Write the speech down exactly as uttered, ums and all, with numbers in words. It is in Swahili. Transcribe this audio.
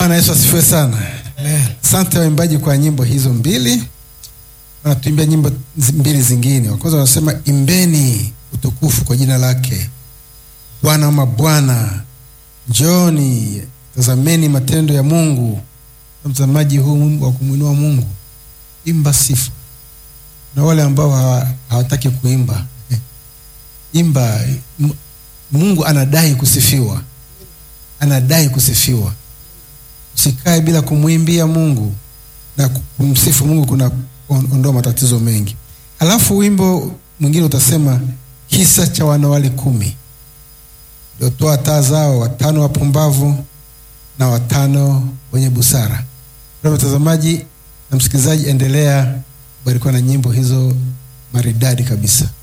Bwana Yesu asifiwe sana. Asante waimbaji kwa nyimbo hizo mbili. Wanatuimbia nyimbo mbili zingine. Kwanza wanasema imbeni utukufu kwa jina lake. Bwana wa mabwana, njooni tazameni matendo ya Mungu. Mtazamaji huu wa kumuinua Mungu, imba sifa. Na wale ambao hawataki kuimba, imba. Mungu anadai kusifiwa. Anadai kusifiwa. Usikae bila kumuimbia Mungu na kumsifu Mungu, kuna ondoa matatizo mengi. Alafu wimbo mwingine utasema kisa cha wanawali kumi. Ndio toa taa zao, watano wapumbavu na watano wenye busara. Kwa mtazamaji na msikilizaji, endelea kubarikiwa na nyimbo hizo maridadi kabisa.